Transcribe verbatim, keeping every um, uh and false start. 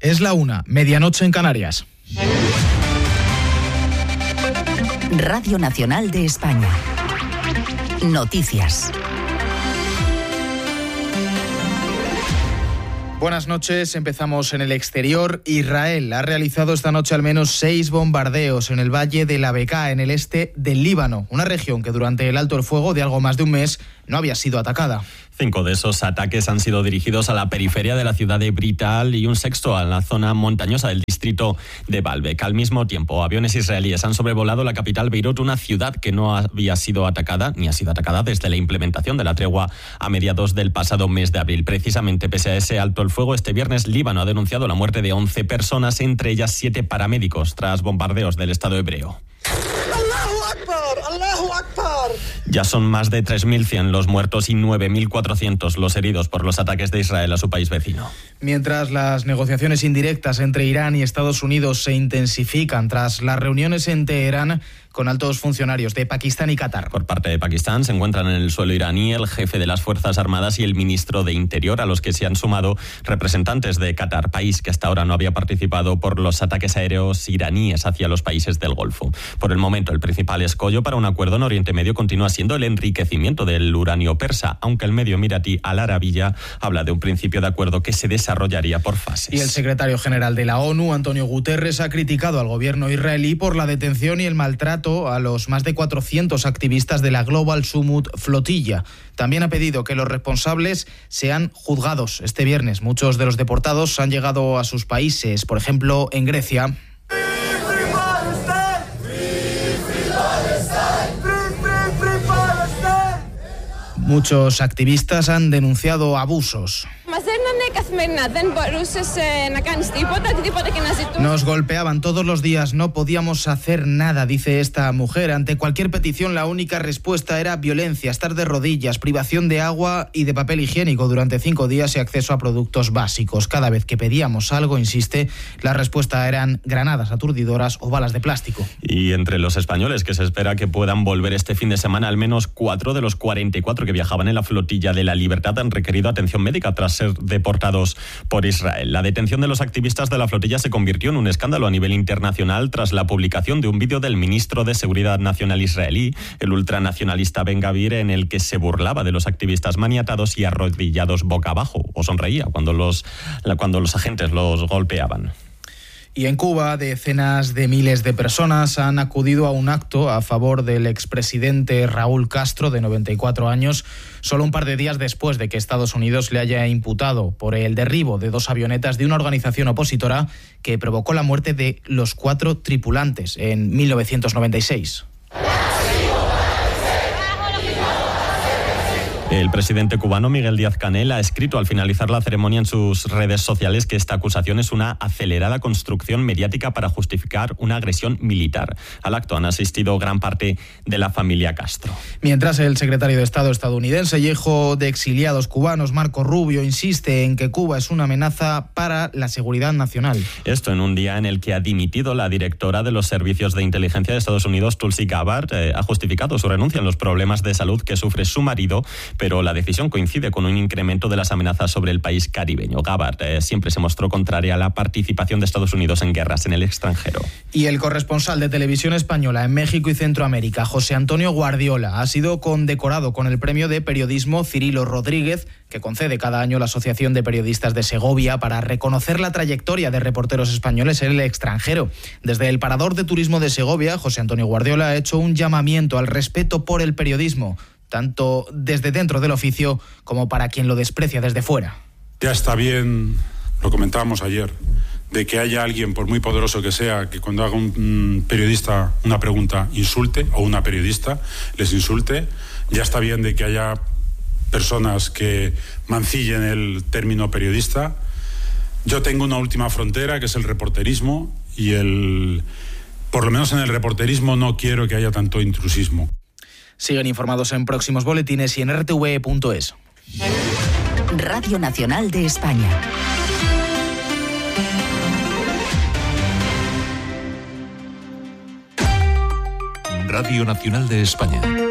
Es la una, medianoche en Canarias. Radio Nacional de España. Noticias. Buenas noches, empezamos en el exterior. Israel ha realizado esta noche al menos seis bombardeos en el valle de la Bekaa, en el este del Líbano, una región que durante el alto el fuego de algo más de un mes no había sido atacada. Cinco de esos ataques han sido dirigidos a la periferia de la ciudad de Brital y un sexto a la zona montañosa del distrito de Baalbek. Al mismo tiempo, aviones israelíes han sobrevolado la capital Beirut, una ciudad que no había sido atacada, ni ha sido atacada desde la implementación de la tregua a mediados del pasado mes de abril. Precisamente pese a ese alto el fuego, este viernes Líbano ha denunciado la muerte de once personas, entre ellas siete paramédicos, tras bombardeos del Estado hebreo. Ya son más de tres mil cien los muertos y nueve mil cuatrocientos los heridos por los ataques de Israel a su país vecino. Mientras las negociaciones indirectas entre Irán y Estados Unidos se intensifican tras las reuniones en Teherán con altos funcionarios de Pakistán y Qatar. Por parte de Pakistán se encuentran en el suelo iraní el jefe de las Fuerzas Armadas y el ministro de Interior, a los que se han sumado representantes de Qatar, país que hasta ahora no había participado por los ataques aéreos iraníes hacia los países del Golfo. Por el momento, el principal escollo para un acuerdo en Oriente Medio continúa siendo el enriquecimiento del uranio persa, aunque el medio emiratí Al Arabiya habla de un principio de acuerdo que se desarrollaría por fases. Y el secretario general de la ONU, Antonio Guterres, ha criticado al gobierno israelí por la detención y el maltrato a los más de cuatrocientos activistas de la Global Summit Flotilla. También ha pedido que los responsables sean juzgados este viernes. Muchos de los deportados han llegado a sus países, por ejemplo, en Grecia. Muchos activistas han denunciado abusos. Nos golpeaban todos los días, no podíamos hacer nada, dice esta mujer. Ante cualquier petición, la única respuesta era violencia, estar de rodillas, privación de agua y de papel higiénico durante cinco días y acceso a productos básicos. Cada vez que pedíamos algo, insiste, la respuesta eran granadas aturdidoras o balas de plástico. Y entre los españoles que se espera que puedan volver este fin de semana, al menos cuatro de los cuarenta y cuatro que viajaban en la flotilla de la Libertad han requerido atención médica tras ser deportados por Israel. La detención de los activistas de la flotilla se convirtió en un escándalo a nivel internacional tras la publicación de un vídeo del ministro de Seguridad Nacional israelí, el ultranacionalista Ben Gvir, en el que se burlaba de los activistas maniatados y arrodillados boca abajo, o sonreía cuando los, cuando los agentes los golpeaban. Y en Cuba, decenas de miles de personas han acudido a un acto a favor del expresidente Raúl Castro, de noventa y cuatro años, solo un par de días después de que Estados Unidos le haya imputado por el derribo de dos avionetas de una organización opositora que provocó la muerte de los cuatro tripulantes en mil novecientos noventa y seis. El presidente cubano Miguel Díaz-Canel ha escrito al finalizar la ceremonia en sus redes sociales que esta acusación es una acelerada construcción mediática para justificar una agresión militar. Al acto han asistido gran parte de la familia Castro. Mientras, el secretario de Estado estadounidense y hijo de exiliados cubanos, Marco Rubio, insiste en que Cuba es una amenaza para la seguridad nacional. Esto en un día en el que ha dimitido la directora de los servicios de inteligencia de Estados Unidos, Tulsi Gabbard. Eh, ha justificado su renuncia en los problemas de salud que sufre su marido, pero la decisión coincide con un incremento de las amenazas sobre el país caribeño. Gabbard eh, siempre se mostró contraria a la participación de Estados Unidos en guerras en el extranjero. Y el corresponsal de Televisión Española en México y Centroamérica, José Antonio Guardiola, ha sido condecorado con el premio de periodismo Cirilo Rodríguez, que concede cada año la Asociación de Periodistas de Segovia, para reconocer la trayectoria de reporteros españoles en el extranjero. Desde el Parador de Turismo de Segovia, José Antonio Guardiola ha hecho un llamamiento al respeto por el periodismo, tanto desde dentro del oficio como para quien lo desprecia desde fuera. Ya está bien, lo comentábamos ayer, de que haya alguien, por muy poderoso que sea, que cuando haga un periodista una pregunta insulte, o una periodista les insulte. Ya está bien de que haya personas que mancillen el término periodista. Yo tengo una última frontera, que es el reporterismo, y el, por lo menos en el reporterismo no quiero que haya tanto intrusismo. Siguen informados en próximos boletines y en r t v punto es. Radio Nacional de España. Radio Nacional de España.